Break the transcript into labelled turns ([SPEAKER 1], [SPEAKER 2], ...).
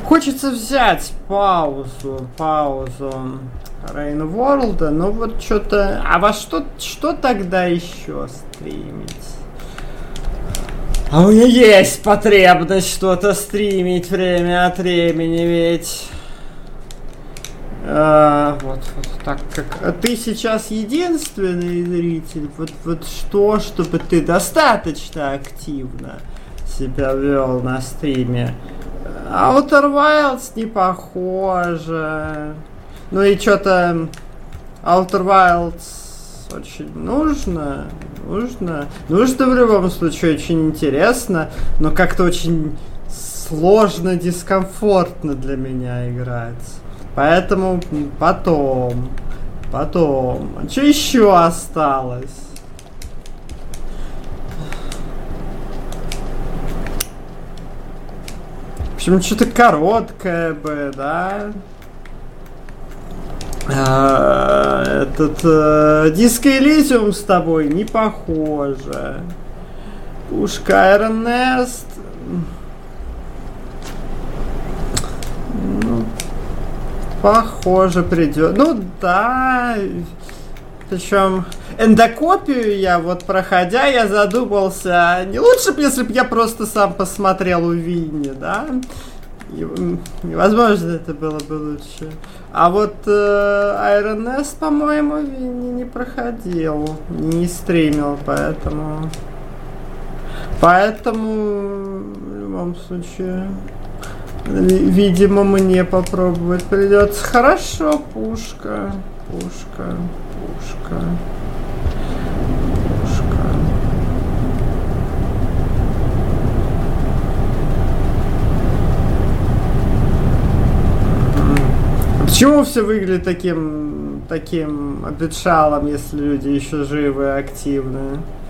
[SPEAKER 1] Хочется взять паузу Rain World, но вот что-то... А во что тогда еще стримить? А у меня есть потребность что-то стримить время от времени, ведь... вот так как... Ты сейчас единственный зритель, вот что, чтобы ты достаточно активно себя вел на стриме. Outer Wilds не похоже. Ну и что-то Outer Wilds очень нужно в любом случае, очень интересно, но как-то очень сложно, дискомфортно для меня играть. Поэтому потом. А что еще осталось? В общем, что-то короткое бы, да? Диско Элизиум с тобой не похоже. Пушка Iron Nest. Ну, похоже придет. Ну да. Причем эндокопию я вот проходя, я задумался, не лучше бы, если бы я просто сам посмотрел у Винни, да? Возможно, это было бы лучше. А вот Iron Nest, по-моему, Винни не проходил, не стримил, поэтому в любом случае, видимо, мне попробовать придется. Хорошо, пушка. Почему все выглядит таким обветшалым, если люди еще живы и активны?